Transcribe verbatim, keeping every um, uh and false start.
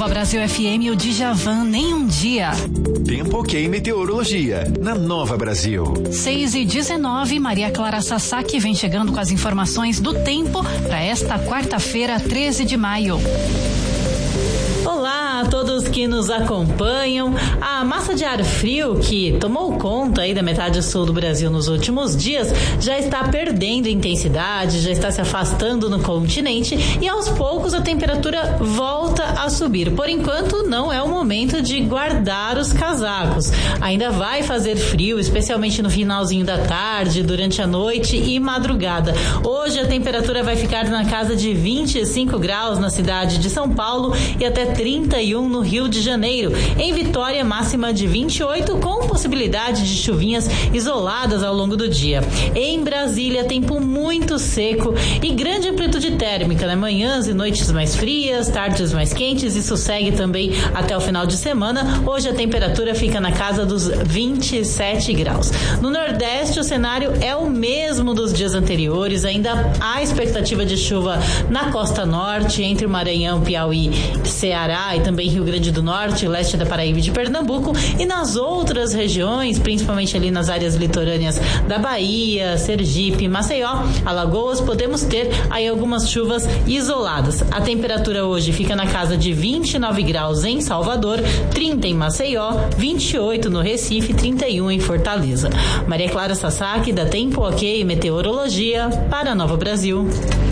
Brasil F M, o Djavan, Nem Um Dia. Tempo Ok Meteorologia, na Nova Brasil. seis e dezenove, Maria Clara Sasaki vem chegando com as informações do tempo para esta quarta-feira, treze de maio. Olá a todos que nos acompanham. A massa de ar frio que tomou conta aí da metade sul do Brasil nos últimos dias já está perdendo intensidade, já está se afastando no continente e aos poucos a temperatura volta a subir. Por enquanto não é o momento de guardar os casacos. Ainda vai fazer frio, especialmente no finalzinho da tarde, durante a noite e madrugada. Hoje a temperatura vai ficar na casa de vinte e cinco graus na cidade de São Paulo e até trinta e um no Rio de Janeiro. Em Vitória, máxima de vinte e oito, com possibilidade de chuvinhas isoladas ao longo do dia. Em Brasília, tempo muito seco e grande amplitude térmica, né? Manhãs e noites mais frias, tardes mais quentes, isso segue também até o final de semana. Hoje a temperatura fica na casa dos vinte e sete graus. No Nordeste, o cenário é o mesmo dos dias anteriores, ainda há expectativa de chuva na costa norte, entre o Maranhão, Piauí, Ceará e também Rio Grande do Norte, leste da Paraíba e de Pernambuco, e nas outras regiões, principalmente ali nas áreas litorâneas da Bahia, Sergipe, Maceió, Alagoas, podemos ter aí algumas chuvas isoladas. A temperatura hoje fica na casa de vinte e nove graus em Salvador, trinta em Maceió, vinte e oito no Recife, trinta e um em Fortaleza. Maria Clara Sasaki, da Tempo Ok Meteorologia, para Nova Brasil.